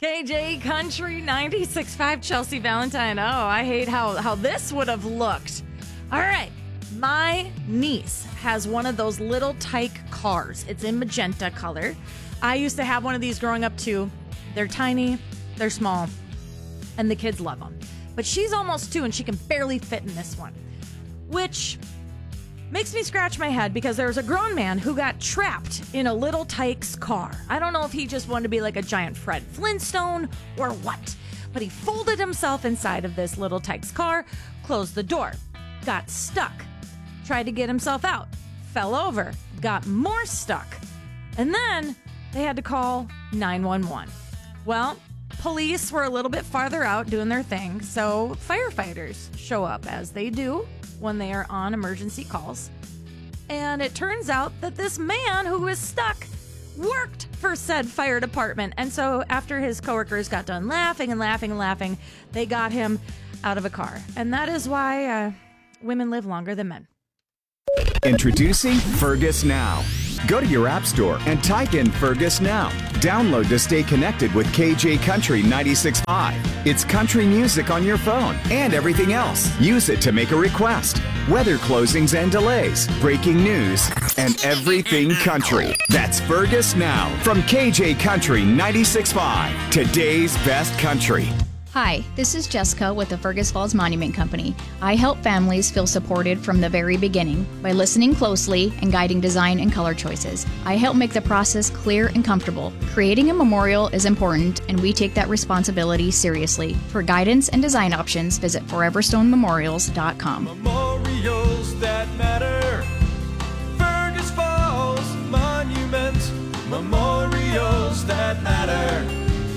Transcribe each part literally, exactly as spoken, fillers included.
K J Country ninety-six point five, Chelsea Valentine. Oh, I hate how, how this would have looked. All right. My niece has one of those little tyke cars. It's in magenta color. I used to have one of these growing up too. They're tiny, they're small, and the kids love them. But she's almost two and she can barely fit in this one, which makes me scratch my head because there was a grown man who got trapped in a little tyke's car. I don't know if he just wanted to be like a giant Fred Flintstone or what, but he folded himself inside of this little tyke's car, closed the door, got stuck, tried to get himself out, fell over, got more stuck, and then they had to call nine one one. Well, police were a little bit farther out doing their thing, so firefighters show up as they do when they are on emergency calls. And it turns out that this man who was stuck worked for said fire department. And so after his coworkers got done laughing and laughing and laughing, they got him out of a car. And that is why uh, women live longer than men. Introducing Fergus Now. Go to your app store and type in Fergus Now. Download to stay connected with K J Country ninety-six point five. It's country music on your phone and everything else. Use it to make a request. Weather closings and delays, breaking news, and everything country. That's Fergus Now from K J Country ninety-six point five. Today's best country. Hi, this is Jessica with the Fergus Falls Monument Company. I help families feel supported from the very beginning by listening closely and guiding design and color choices. I help make the process clear and comfortable. Creating a memorial is important, and we take that responsibility seriously. For guidance and design options, visit forever stone memorials dot com. Memorials that matter. Fergus Falls Monument. Memorials that matter.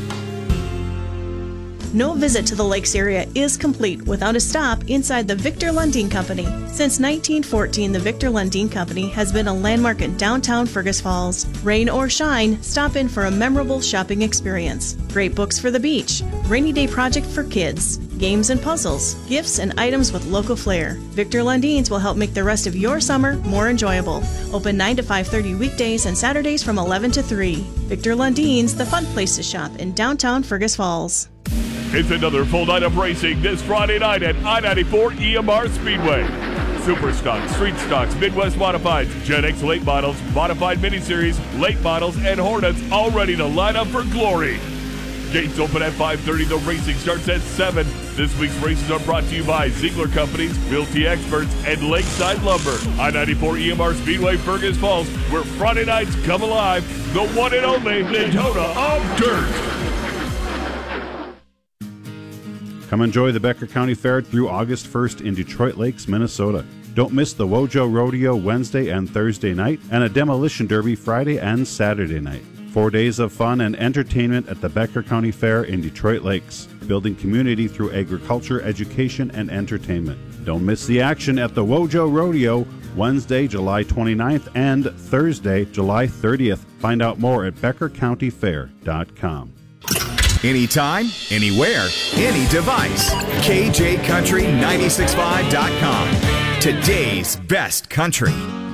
No visit to the lakes area is complete without a stop inside the Victor Lundin Company. Since nineteen fourteen, the Victor Lundin Company has been a landmark in downtown Fergus Falls. Rain or shine, stop in for a memorable shopping experience. Great books for the beach, rainy day project for kids, games and puzzles, gifts and items with local flair. Victor Lundin's will help make the rest of your summer more enjoyable. Open nine to five thirty weekdays and Saturdays from eleven to three. Victor Lundin's, the fun place to shop in downtown Fergus Falls. It's another full night of racing this Friday night at I ninety-four E M R Speedway. Super Stock, Street Stocks, Midwest Modifieds, Gen X Late Models, Modified Miniseries, Late Models, and Hornets all ready to line up for glory. Gates open at five thirty. The racing starts at seven. This week's races are brought to you by Ziegler Companies, Realty Experts, and Lakeside Lumber. I ninety-four E M R Speedway, Fergus Falls, where Friday nights come alive. The one and only Daytona of Dirt. Come enjoy the Becker County Fair through August first in Detroit Lakes, Minnesota. Don't miss the Wojo Rodeo Wednesday and Thursday night and a demolition derby Friday and Saturday night. Four days of fun and entertainment at the Becker County Fair in Detroit Lakes, building community through agriculture, education, and entertainment. Don't miss the action at the Wojo Rodeo Wednesday, July twenty-ninth and Thursday, July thirtieth. Find out more at becker county fair dot com. Anytime, anywhere, any device. K J Country ninety-six point five dot com. Today's best country.